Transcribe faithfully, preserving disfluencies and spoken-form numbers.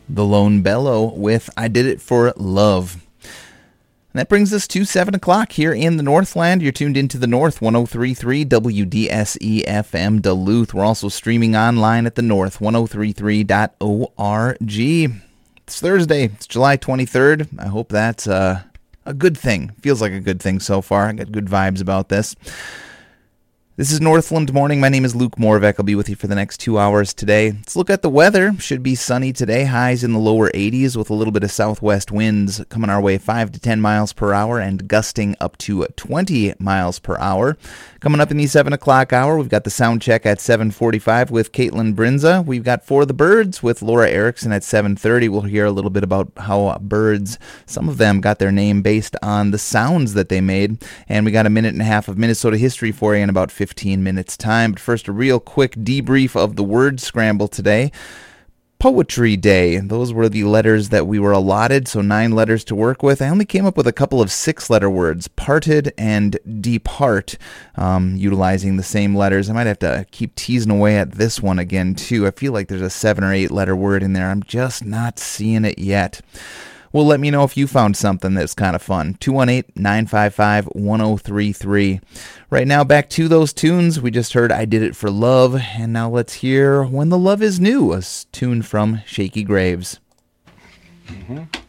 The Lone Bellow with I Did It for Love. And that brings us to seven o'clock here in the Northland. You're tuned into the North, one oh three point three W D S E F M Duluth. We're also streaming online at the North, ten thirty-three dot org. It's Thursday. It's July twenty-third. I hope that's uh, a good thing. Feels like a good thing so far. I got good vibes about this. This is Northland Morning. My name is Luke Morvek. I'll be with you for the next two hours today. Let's look at the weather. Should be sunny today. Highs in the lower eighties with a little bit of southwest winds coming our way five to ten miles per hour and gusting up to twenty miles per hour. Coming up in the seven o'clock hour, we've got the sound check at seven forty-five with Caitlin Brinza. We've got For the Birds with Laura Erickson at seven thirty. We'll hear a little bit about how birds, some of them got their name based on the sounds that they made. And we got a minute and a half of Minnesota history for you in about fifteen minutes time. But first, a real quick debrief of the word scramble today. Poetry Day. Those were the letters that we were allotted, so nine letters to work with. I only came up with a couple of six-letter words, parted and depart, um, utilizing the same letters. I might have to keep teasing away at this one again, too. I feel like there's a seven or eight-letter word in there. I'm just not seeing it yet. Well, let me know if you found something that's kind of fun. two one eight, nine five five, one oh three three. Right now, back to those tunes. We just heard I Did It for Love, and now let's hear When the Love Is New, a tune from Shaky Graves. Mm-hmm.